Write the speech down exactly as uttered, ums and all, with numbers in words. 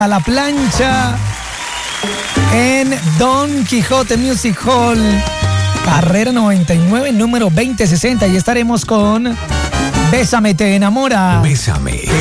a la plancha en Don Quijote Music Hall, carrera noventa y nueve, número veinte sesenta, y estaremos con Bésame te enamora. Bésame.